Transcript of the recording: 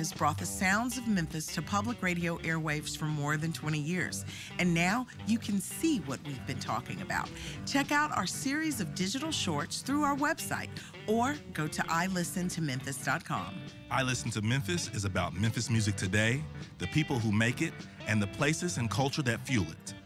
has brought the sounds of Memphis to public radio airwaves for more than 20 years. And now you can see what we've been talking about. Check out our series of digital shorts through our website or go to ilistentomemphis.com. I Listen to Memphis is about Memphis music today, the people who make it, and the places and culture that fuel it.